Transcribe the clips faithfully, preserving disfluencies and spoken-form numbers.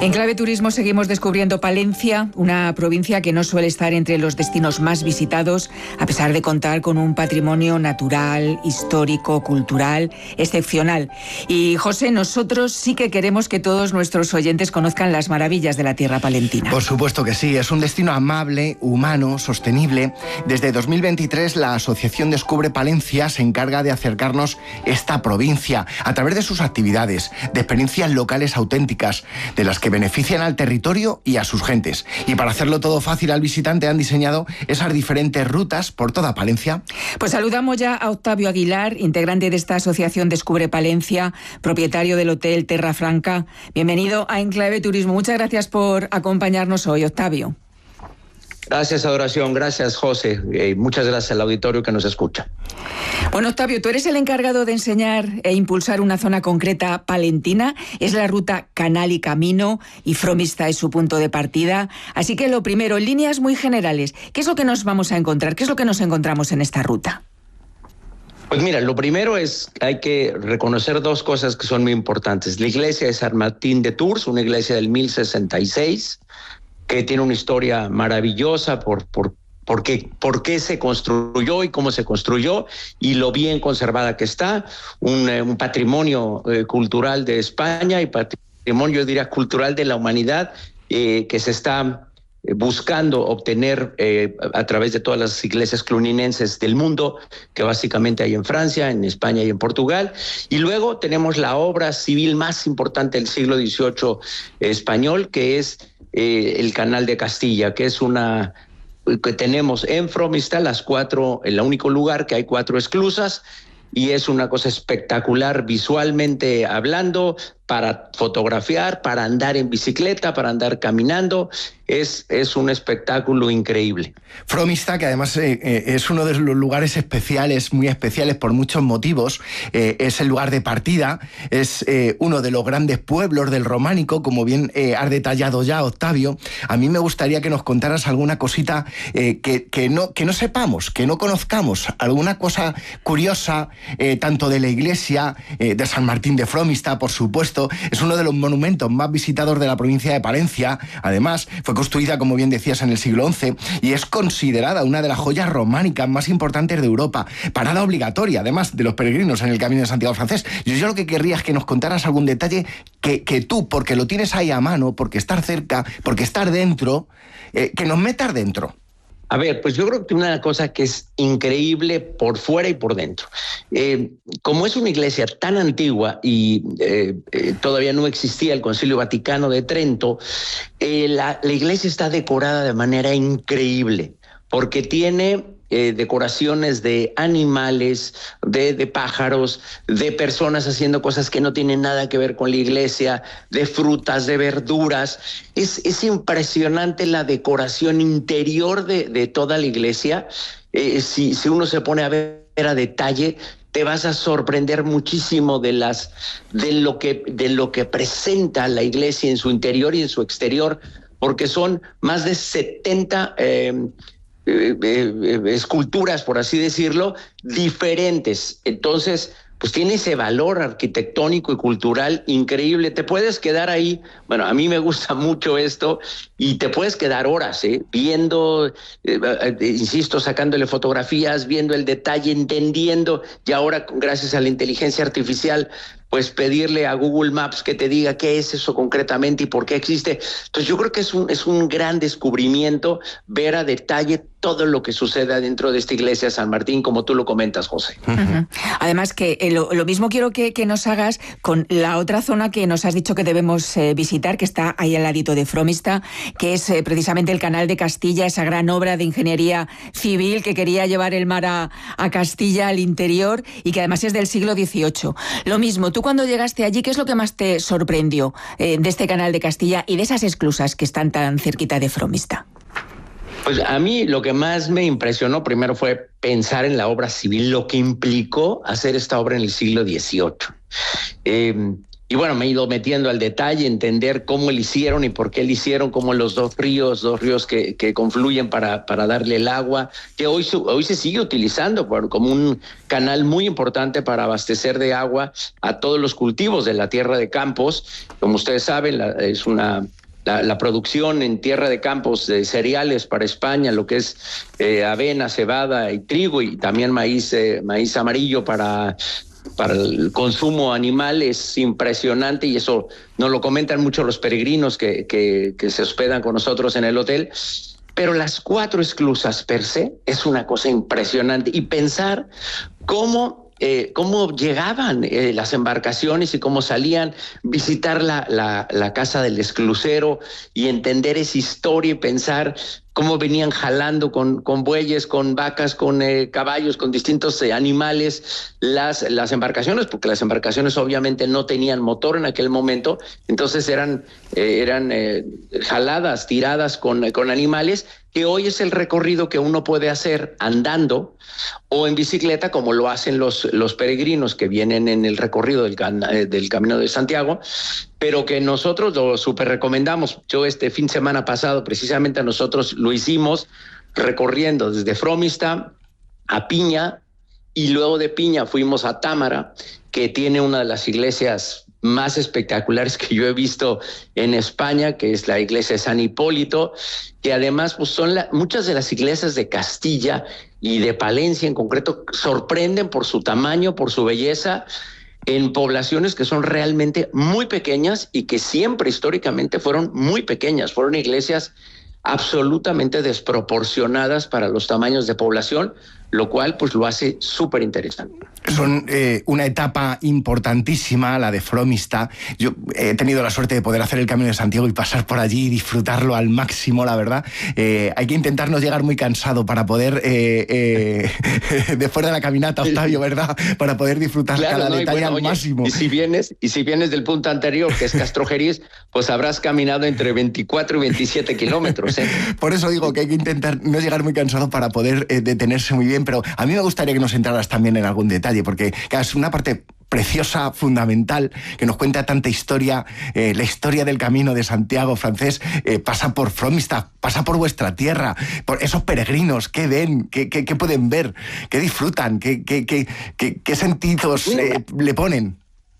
En Clave Turismo seguimos descubriendo Palencia, una provincia que no suele estar entre los destinos más visitados, a pesar de contar con un patrimonio natural, histórico, cultural, excepcional. Y José, nosotros sí que queremos que todos nuestros oyentes conozcan las maravillas de la tierra palentina. Por supuesto que sí, es un destino amable, humano, sostenible. Desde dos mil veintitrés la Asociación Descubre Palencia se encarga de acercarnos esta provincia a través de sus actividades, de experiencias locales auténticas, de las que benefician al territorio y a sus gentes. Y para hacerlo todo fácil al visitante han diseñado esas diferentes rutas por toda Palencia. Pues saludamos ya a Octavio Aguilar, integrante de esta Asociación Descubre Palencia, propietario del Hotel Terra Franca. Bienvenido a En Clave Turismo. Muchas gracias por acompañarnos hoy, Octavio. Gracias, Adoración. Gracias, José. Eh, muchas gracias al auditorio que nos escucha. Bueno, Octavio, tú eres el encargado de enseñar e impulsar una zona concreta palentina. Es la ruta Canal y Camino y Fromista es su punto de partida. Así que lo primero, en líneas muy generales, ¿qué es lo que nos vamos a encontrar? ¿Qué es lo que nos encontramos en esta ruta? Pues mira, lo primero es que hay que reconocer dos cosas que son muy importantes. La iglesia de San Martín de Tours, una iglesia del mil sesenta y seis, que tiene una historia maravillosa por, por, por, qué, por qué se construyó y cómo se construyó y lo bien conservada que está, un, eh, un patrimonio eh, cultural de España y patrimonio, yo diría, cultural de la humanidad eh, que se está buscando obtener eh, a través de todas las iglesias cluninenses del mundo, que básicamente hay en Francia, en España y en Portugal. Y luego tenemos la obra civil más importante del siglo dieciocho eh, español, que es Eh, el Canal de Castilla, que es una que tenemos en Fromista las cuatro, el único lugar que hay cuatro esclusas, y es una cosa espectacular visualmente hablando, para fotografiar, para andar en bicicleta, para andar caminando. Es, es un espectáculo increíble. Fromista, que además eh, eh, es uno de los lugares especiales, muy especiales por muchos motivos, eh, es el lugar de partida, es eh, uno de los grandes pueblos del románico, como bien eh, has detallado ya, Octavio. A mí me gustaría que nos contaras alguna cosita eh, que, que, no, que no sepamos, que no conozcamos, alguna cosa curiosa, eh, tanto de la iglesia eh, de San Martín de Fromista, por supuesto. Es uno de los monumentos más visitados de la provincia de Palencia. Además, fue construida, como bien decías, en el siglo once y es considerada una de las joyas románicas más importantes de Europa. Parada obligatoria, además, de los peregrinos en el Camino de Santiago francés. Yo, yo lo que querría es que nos contaras algún detalle que, que tú, porque lo tienes ahí a mano, porque estar cerca, porque estar dentro, eh, que nos metas dentro. A ver, pues yo creo que una cosa que es increíble por fuera y por dentro. Eh, como es una iglesia tan antigua y eh, eh, todavía no existía el Concilio Vaticano de Trento, eh, la, la iglesia está decorada de manera increíble, porque tiene eh, decoraciones de animales, de, de pájaros, de personas haciendo cosas que no tienen nada que ver con la iglesia, de frutas, de verduras. Es, es impresionante la decoración interior de, de toda la iglesia. Eh, si, si uno se pone a ver a detalle, te vas a sorprender muchísimo de las de lo que de lo que presenta la iglesia en su interior y en su exterior, porque son más de setenta eh, eh, eh, esculturas, por así decirlo, diferentes. Entonces, pues tiene ese valor arquitectónico y cultural increíble. Te puedes quedar ahí, bueno, a mí me gusta mucho esto, y te puedes quedar horas, ¿eh? viendo, eh, eh, insisto, sacándole fotografías, viendo el detalle, entendiendo, y ahora gracias a la inteligencia artificial, pues pedirle a Google Maps que te diga qué es eso concretamente y por qué existe. Entonces yo creo que es un, es un gran descubrimiento ver a detalle todo lo que sucede dentro de esta iglesia de San Martín, como tú lo comentas, José. Uh-huh. Además que eh, lo, lo mismo quiero que, que nos hagas con la otra zona que nos has dicho que debemos eh, visitar, que está ahí al ladito de Fromista, que es eh, precisamente el Canal de Castilla, esa gran obra de ingeniería civil que quería llevar el mar a, a Castilla, al interior, y que además es del siglo dieciocho. Lo mismo, tú cuando llegaste allí, ¿qué es lo que más te sorprendió eh, de este Canal de Castilla y de esas esclusas que están tan cerquita de Fromista? Pues a mí lo que más me impresionó primero fue pensar en la obra civil, lo que implicó hacer esta obra en el siglo dieciocho. Eh, Y bueno, me he ido metiendo al detalle, entender cómo lo hicieron y por qué lo hicieron, como los dos ríos, dos ríos que, que confluyen para, para darle el agua, que hoy, hoy se sigue utilizando por, como un canal muy importante para abastecer de agua a todos los cultivos de la tierra de Campos. Como ustedes saben, la, es una... La, la producción en tierra de Campos de cereales para España, lo que es eh, avena, cebada y trigo, y también maíz, eh, maíz amarillo para... para el consumo animal, es impresionante, y eso nos lo comentan mucho los peregrinos que, que, que se hospedan con nosotros en el hotel. Pero las cuatro esclusas per se es una cosa impresionante, y pensar cómo Eh, cómo llegaban eh, las embarcaciones y cómo salían, visitar la, la, la casa del esclusero y entender esa historia y pensar cómo venían jalando con, con bueyes, con vacas, con eh, caballos, con distintos eh, animales las, las embarcaciones, porque las embarcaciones obviamente no tenían motor en aquel momento, entonces eran, eh, eran eh, jaladas, tiradas con, con animales, que hoy es el recorrido que uno puede hacer andando o en bicicleta, como lo hacen los, los peregrinos que vienen en el recorrido del, del Camino de Santiago, pero que nosotros lo súper recomendamos. Yo este fin de semana pasado, precisamente, a nosotros lo hicimos recorriendo desde Fromista a Piña, y luego de Piña fuimos a Támara, que tiene una de las iglesias más espectaculares que yo he visto en España, que es la iglesia de San Hipólito, que además pues son la, muchas de las iglesias de Castilla y de Palencia en concreto sorprenden por su tamaño, por su belleza, en poblaciones que son realmente muy pequeñas y que siempre históricamente fueron muy pequeñas, fueron iglesias absolutamente desproporcionadas para los tamaños de población, lo cual pues lo hace súper interesante. Son eh, una etapa importantísima, la de Fromista. Yo he tenido la suerte de poder hacer el Camino de Santiago y pasar por allí y disfrutarlo al máximo, la verdad. Eh, hay que intentar no llegar muy cansado para poder, eh, eh, después de la caminata, Octavio, ¿verdad? Para poder disfrutar claro, cada no, detalle bueno, al oye, máximo. Y si vienes, y si vienes del punto anterior, que es Castrojeriz, pues habrás caminado entre veinticuatro y veintisiete kilómetros. ¿eh? Por eso digo que hay que intentar no llegar muy cansado para poder eh, detenerse muy bien, pero a mí me gustaría que nos entraras también en algún detalle, porque claro, es una parte preciosa, fundamental, que nos cuenta tanta historia. Eh, la historia del Camino de Santiago francés eh, pasa por Fromista, pasa por vuestra tierra, por esos peregrinos. ¿Qué ven? ¿Qué, qué, qué pueden ver? ¿Qué disfrutan? ¿Qué, qué, qué, qué, qué sentidos eh, le ponen?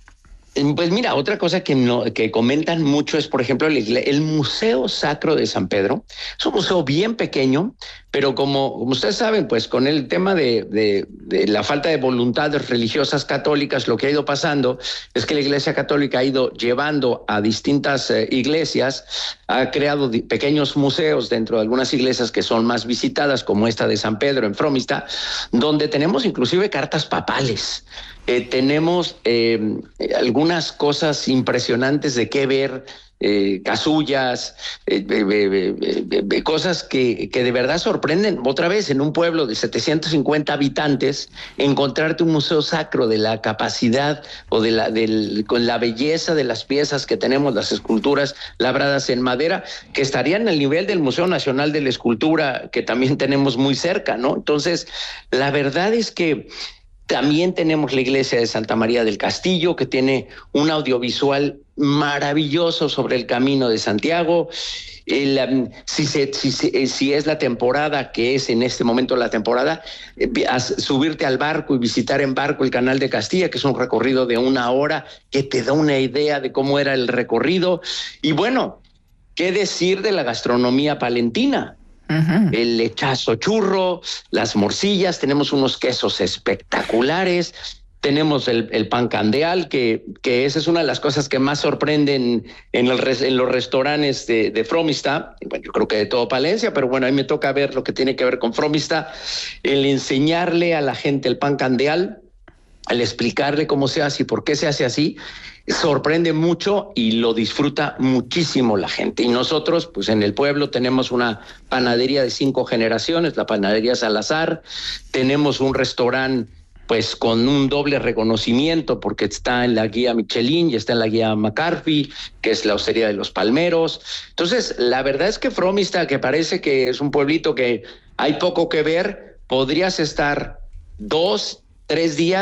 Pues mira, otra cosa que, no, que comentan mucho es, por ejemplo, el, el Museo Sacro de San Pedro. Es un museo bien pequeño, pero como, como ustedes saben, pues con el tema de, de, de la falta de voluntades religiosas católicas, lo que ha ido pasando es que la Iglesia Católica ha ido llevando a distintas eh, iglesias, ha creado pequeños museos dentro de algunas iglesias que son más visitadas, como esta de San Pedro en Fromista, donde tenemos inclusive cartas papales. Eh, tenemos eh, algunas cosas impresionantes de qué ver, eh, casullas, eh, eh, eh, eh, cosas que, que de verdad sorprenden. Otra vez, en un pueblo de setecientos cincuenta habitantes, encontrarte un museo sacro de la capacidad o de la, del, con la belleza de las piezas que tenemos, las esculturas labradas en madera, que estarían al nivel del Museo Nacional de la Escultura, que también tenemos muy cerca, ¿no? Entonces, la verdad es que también tenemos la iglesia de Santa María del Castillo, que tiene un audiovisual maravilloso sobre el Camino de Santiago. El, um, si, se, si, se, si es la temporada, que es en este momento la temporada, eh, subirte al barco y visitar en barco el Canal de Castilla, que es un recorrido de una hora, que te da una idea de cómo era el recorrido. Y bueno, ¿qué decir de la gastronomía palentina? Uh-huh. El lechazo churro, las morcillas, tenemos unos quesos espectaculares, tenemos el, el pan candeal, que, que esa es una de las cosas que más sorprenden en, el, en los restaurantes de, de Fromista. Bueno, yo creo que de todo Palencia, pero bueno, a mí me toca ver lo que tiene que ver con Fromista, el enseñarle a la gente el pan candeal, al explicarle cómo se hace y por qué se hace así, sorprende mucho y lo disfruta muchísimo la gente. Y nosotros, pues en el pueblo tenemos una panadería de cinco generaciones, la panadería Salazar, tenemos un restaurante pues con un doble reconocimiento porque está en la guía Michelin y está en la guía McCarthy, que es la hostería de los Palmeros. Entonces, la verdad es que Fromista, que parece que es un pueblito que hay poco que ver, podrías estar dos, tres días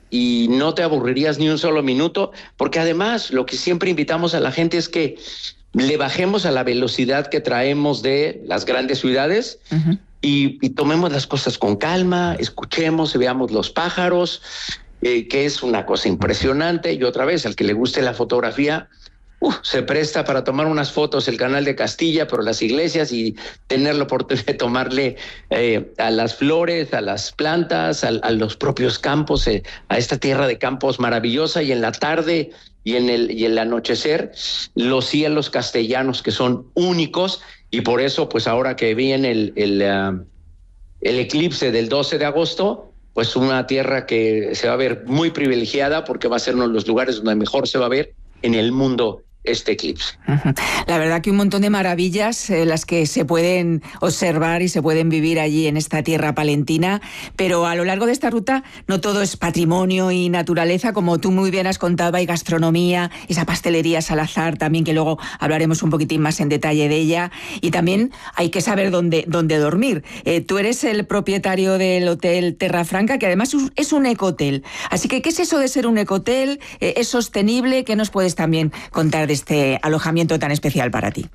y no te aburrirías ni un solo minuto, porque además lo que siempre invitamos a la gente es que le bajemos a la velocidad que traemos de las grandes ciudades. Uh-huh. y, y tomemos las cosas con calma, escuchemos y veamos los pájaros, eh, que es una cosa impresionante. Y otra vez, al que le guste la fotografía, Uh, se presta para tomar unas fotos el Canal de Castilla, pero las iglesias, y tener la oportunidad de tomarle eh, a las flores, a las plantas, a, a los propios campos, eh, a esta tierra de campos maravillosa, y en la tarde y en el, y el anochecer, los cielos castellanos que son únicos. Y por eso, pues ahora que viene el, el, uh, el eclipse del doce de agosto, pues una tierra que se va a ver muy privilegiada, porque va a ser uno de los lugares donde mejor se va a ver en el mundo este eclipse. La verdad que un montón de maravillas eh, las que se pueden observar y se pueden vivir allí en esta tierra palentina, pero a lo largo de esta ruta no todo es patrimonio y naturaleza, como tú muy bien has contado. Hay gastronomía, esa pastelería Salazar también, que luego hablaremos un poquitín más en detalle de ella, y también hay que saber dónde, dónde dormir. Eh, tú eres el propietario del Hotel Terra Franca, que además es un ecohotel, así que ¿qué es eso de ser un ecohotel? Eh, ¿Es sostenible? ¿Qué nos puedes también contar de este alojamiento tan especial para ti?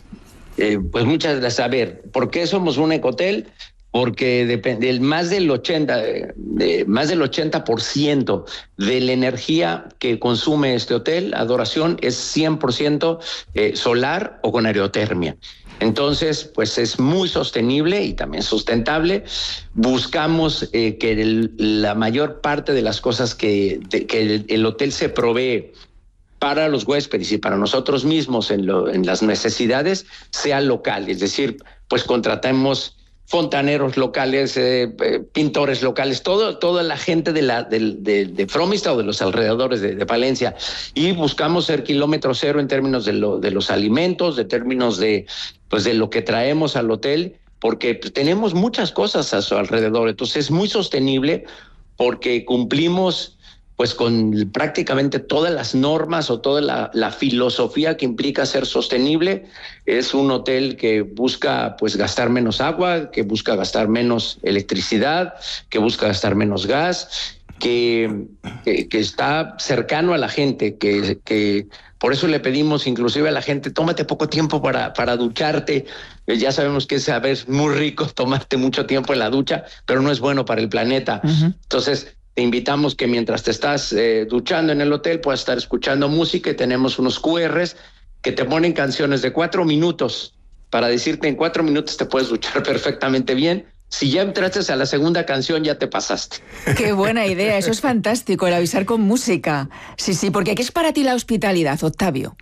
Eh, pues muchas gracias. A ver, ¿por qué somos un ecohotel? Porque depende, el más del ochenta, de, más del ochenta por ciento de la energía que consume este hotel, Adoración, es cien por ciento eh, solar o con aerotermia. Entonces, pues es muy sostenible y también sustentable. Buscamos eh, que el, la mayor parte de las cosas que, de, que el, el hotel se provee para los huéspedes y para nosotros mismos en, lo, en las necesidades sea local. Es decir, pues contratamos fontaneros locales, eh, eh, pintores locales, todo, toda la gente de, la, de, de, de Fromista o de los alrededores de, de Palencia, y buscamos ser kilómetro cero en términos de, lo, de los alimentos, de términos de, pues de lo que traemos al hotel, porque tenemos muchas cosas a su alrededor. Entonces es muy sostenible porque cumplimos pues con prácticamente todas las normas o toda la, la filosofía que implica ser sostenible. Es un hotel que busca pues gastar menos agua, que busca gastar menos electricidad, que busca gastar menos gas, que, que, que está cercano a la gente, que, que por eso le pedimos inclusive a la gente, tómate poco tiempo para, para ducharte. Ya sabemos que es a veces muy rico tomarte mucho tiempo en la ducha, pero no es bueno para el planeta. Uh-huh. Entonces, te invitamos que mientras te estás eh, duchando en el hotel puedas estar escuchando música, y tenemos unos cu erres que te ponen canciones de cuatro minutos para decirte en cuatro minutos te puedes duchar perfectamente bien. Si ya entraste a la segunda canción, ya te pasaste. Qué buena idea, eso es fantástico, el avisar con música. Sí, sí, porque ¿qué es para ti la hospitalidad, Octavio?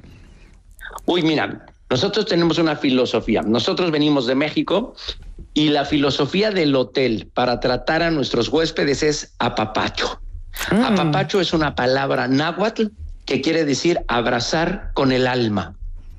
Uy, mira, nosotros tenemos una filosofía. Nosotros venimos de México, y la filosofía del hotel para tratar a nuestros huéspedes es apapacho. Mm. Apapacho es una palabra náhuatl que quiere decir abrazar con el alma.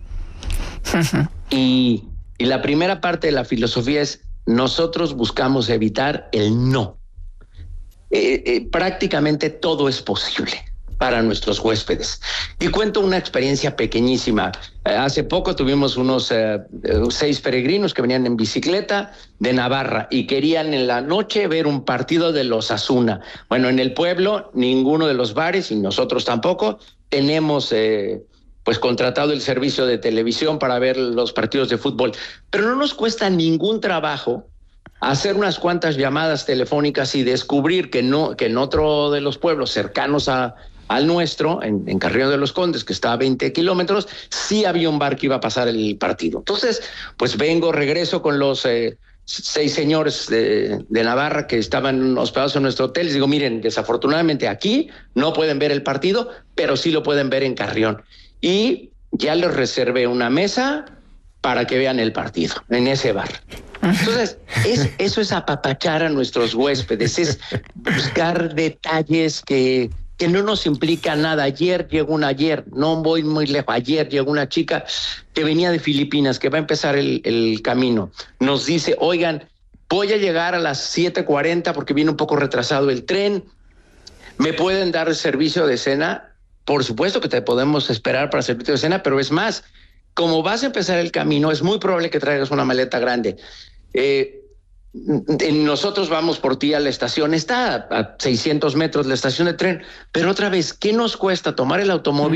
y, y la primera parte de la filosofía es: nosotros buscamos evitar el no. Eh, eh, prácticamente todo es posible para nuestros huéspedes. Y cuento una experiencia pequeñísima. Eh, hace poco tuvimos unos eh, seis peregrinos que venían en bicicleta de Navarra y querían en la noche ver un partido de los Osasuna. Bueno, en el pueblo ninguno de los bares, y nosotros tampoco, tenemos eh, pues contratado el servicio de televisión para ver los partidos de fútbol. Pero no nos cuesta ningún trabajo hacer unas cuantas llamadas telefónicas y descubrir que, no, que en otro de los pueblos cercanos a al nuestro, en, en Carrillo de los Condes, que está a veinte kilómetros, sí había un bar que iba a pasar el partido. Entonces, pues vengo, regreso con los eh, seis señores de, de Navarra que estaban hospedados en nuestro hotel. Les digo, miren, desafortunadamente aquí no pueden ver el partido, pero sí lo pueden ver en Carrión. Y ya les reservé una mesa para que vean el partido en ese bar. Entonces, es, eso es apapachar a nuestros huéspedes, es buscar detalles que... que no nos implica nada. Ayer llegó una, ayer, no voy muy lejos, ayer llegó una chica que venía de Filipinas, que va a empezar el, el camino. Nos dice, oigan, voy a llegar a las siete cuarenta porque viene un poco retrasado el tren. ¿Me pueden dar el servicio de cena? Por supuesto que te podemos esperar para servicio de cena, pero es más, como vas a empezar el camino, es muy probable que traigas una maleta grande. Eh, nosotros vamos por ti a la estación, está a seiscientos metros la estación de tren, pero otra vez, ¿qué nos cuesta tomar el automóvil